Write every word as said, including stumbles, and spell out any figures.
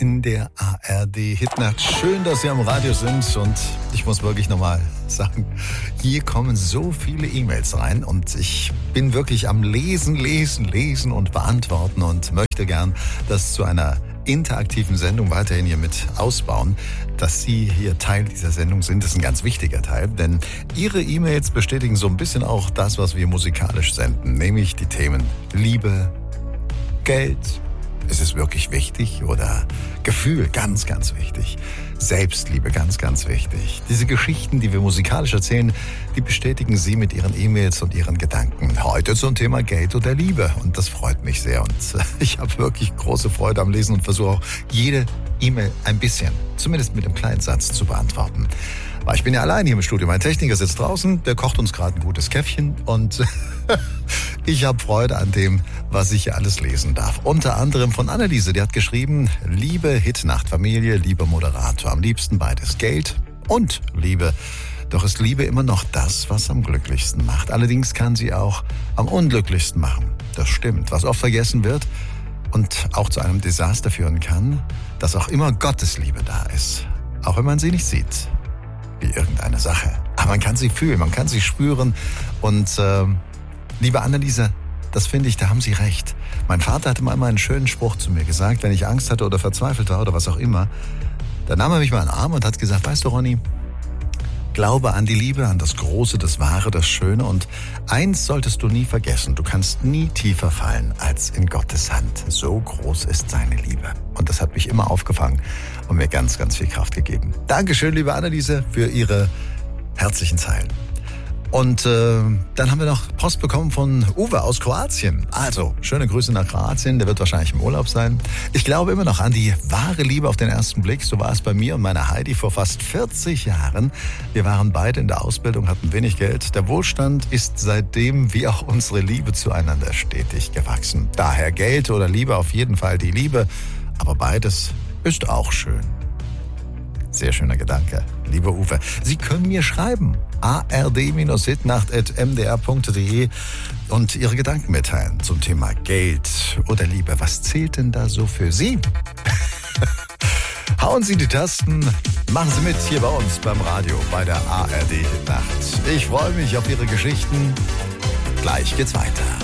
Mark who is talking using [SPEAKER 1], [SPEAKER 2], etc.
[SPEAKER 1] in der A R D-Hitnacht. Schön, dass Sie am Radio sind und ich muss wirklich nochmal sagen, hier kommen so viele E-Mails rein und ich bin wirklich am Lesen, Lesen, Lesen und Beantworten und möchte gern das zu einer interaktiven Sendung weiterhin hier mit ausbauen. Dass Sie hier Teil dieser Sendung sind, ist ein ganz wichtiger Teil, denn Ihre E-Mails bestätigen so ein bisschen auch das, was wir musikalisch senden, nämlich die Themen Liebe, Geld, ist es wirklich wichtig oder Gefühl, ganz, ganz wichtig. Selbstliebe, ganz, ganz wichtig. Diese Geschichten, die wir musikalisch erzählen, die bestätigen Sie mit Ihren E-Mails und Ihren Gedanken. Heute zum Thema Geld oder Liebe und das freut mich sehr und ich habe wirklich große Freude am Lesen und versuche auch jede E-Mail ein bisschen, zumindest mit einem kleinen Satz zu beantworten. Weil ich bin ja allein hier im Studio. Mein Techniker sitzt draußen, der kocht uns gerade ein gutes Käffchen und ich habe Freude an dem, was ich hier alles lesen darf. Unter anderem von Anneliese, die hat geschrieben, Liebe, Hitnacht, Familie, lieber Moderator, am liebsten beides, Geld und Liebe. Doch ist Liebe immer noch das, was am glücklichsten macht. Allerdings kann sie auch am unglücklichsten machen. Das stimmt. Was oft vergessen wird und auch zu einem Desaster führen kann, dass auch immer Gottes Liebe da ist. Auch wenn man sie nicht sieht. Wie irgendeine Sache. Aber man kann sie fühlen, man kann sie spüren. Und äh, liebe Anneliese, das finde ich, da haben Sie recht. Mein Vater hatte mal einen schönen Spruch zu mir gesagt, wenn ich Angst hatte oder verzweifelt war oder was auch immer. Da nahm er mich mal in den Arm und hat gesagt, weißt du Ronny, glaube an die Liebe, an das Große, das Wahre, das Schöne und eins solltest du nie vergessen, du kannst nie tiefer fallen als in Gottes Hand. So groß ist seine Liebe. Und das hat mich immer aufgefangen und mir ganz, ganz viel Kraft gegeben. Dankeschön, liebe Anneliese, für Ihre herzlichen Zeilen. Und äh, dann haben wir noch Post bekommen von Uwe aus Kroatien. Also, schöne Grüße nach Kroatien, der wird wahrscheinlich im Urlaub sein. Ich glaube immer noch an die wahre Liebe auf den ersten Blick. So war es bei mir und meiner Heidi vor fast vierzig Jahren. Wir waren beide in der Ausbildung, hatten wenig Geld. Der Wohlstand ist seitdem wie auch unsere Liebe zueinander stetig gewachsen. Daher Geld oder Liebe, auf jeden Fall die Liebe. Aber beides ist auch schön. Sehr schöner Gedanke, lieber Uwe. Sie können mir schreiben, a r d hitnacht at m d r punkt d e und Ihre Gedanken mitteilen zum Thema Geld oder Liebe. Was zählt denn da so für Sie? Hauen Sie die Tasten, machen Sie mit hier bei uns beim Radio, bei der A R D Hitnacht. Ich freue mich auf Ihre Geschichten. Gleich geht's weiter.